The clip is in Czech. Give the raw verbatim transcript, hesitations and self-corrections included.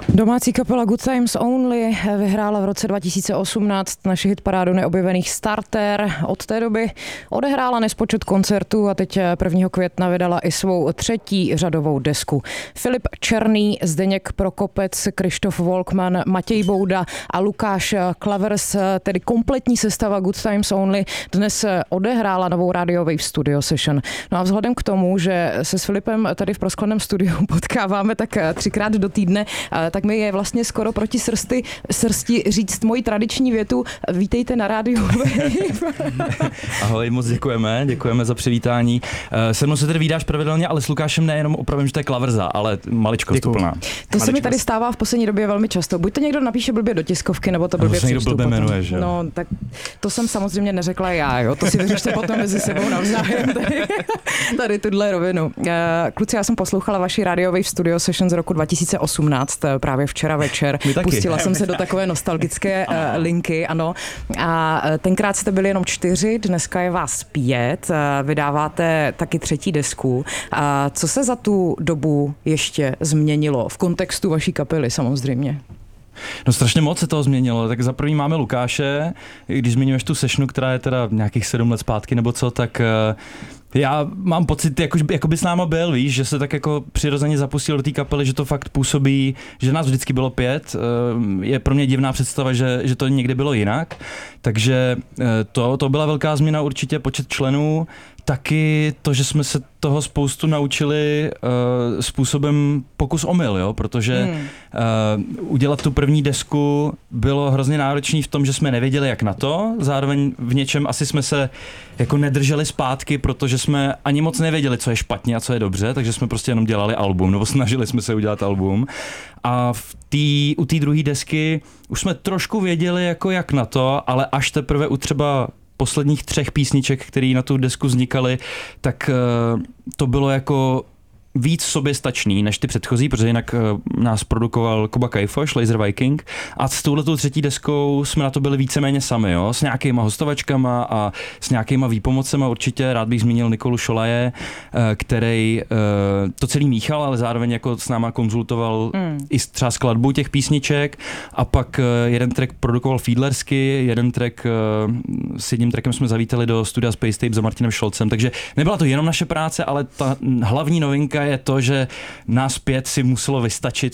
Domácí kapela Good Times Only vyhrála v roce dva tisíce osmnáct naši hitparádu neobjevených Starter. Od té doby odehrála nespočet koncertů a teď prvního května vydala i svou třetí řadovou desku. Filip Černý, Zdeněk Prokopec, Krištof Volkman, Matěj Bouda a Lukáš Klavers, tedy kompletní sestava Good Times Only, dnes odehrála novou Radio Wave Studio Session. No a vzhledem k tomu, že se s Filipem tady v proskleném studiu potkáváme tak třikrát do týdne, tak mi je vlastně skoro proti srsti, srsti říct moji tradiční větu. Vítejte na rádiu Wave. Ahoj, moc děkujeme, děkujeme za přivítání. Se mnou se tedy vídáš pravidelně, ale s Lukášem nejenom opravím, že to je Klaverza, ale maličkost úplná. To maličkost. Se mi tady stává v poslední době velmi často. Buď to někdo napíše blbě do tiskovky, nebo to blbě přečtu potom. Jmenuje, že? No, tak to jsem samozřejmě neřekla já, jo. To si vyřešte potom mezi sebou navzájem tady, tady tuhle rovinu. Kluci, já jsem poslouchala vaši Radio Wave Studio Session z roku dva tisíce osmnáct, právě včera večer. Pustila jsem se do takové nostalgické uh, linky, ano. A tenkrát jste byli jenom čtyři, dneska je vás pět, vydáváte taky třetí desku. A co se za tu dobu ještě změnilo v kontextu vaší kapely samozřejmě? No strašně moc se toho změnilo, tak za první máme Lukáše, když zmiňuješ tu sessionu, která je teda nějakých sedm let zpátky nebo co, tak já mám pocit, jako, jako by s náma byl, víš, že se tak jako přirozeně zapustil do té kapely, že to fakt působí, že nás vždycky bylo pět, je pro mě divná představa, že, že to někdy bylo jinak, takže to, to byla velká změna určitě, počet členů, taky to, že jsme se toho spoustu naučili uh, způsobem pokus omyl, jo, protože hmm. uh, udělat tu první desku bylo hrozně náročný v tom, že jsme nevěděli, jak na to, zároveň v něčem asi jsme se jako nedrželi zpátky, protože jsme ani moc nevěděli, co je špatně a co je dobře, takže jsme prostě jenom dělali album, nebo snažili jsme se udělat album. A v tý, u té druhé desky už jsme trošku věděli, jako jak na to, ale až teprve u třeba posledních třech písniček, které na tu desku vznikaly, tak uh, to bylo jako víc soběstačný než ty předchozí, protože jinak uh, nás produkoval Kuba Kajfoš, Laser Viking, a s touhletou třetí deskou jsme na to byli víceméně sami, jo? S nějakýma hostovačkama a s nějakýma výpomocema určitě. Rád bych zmínil Nikolu Šolaje, uh, který uh, to celý míchal, ale zároveň jako s náma konzultoval mm. i třeba skladbu těch písniček, a pak uh, jeden track produkoval Fiedlersky, jeden track, uh, s jedním trackem jsme zavítali do studia Space Tape za Martinem Šolcem, takže nebyla to jenom naše práce, ale ta hlavní novinka je to, že nás pět si muselo vystačit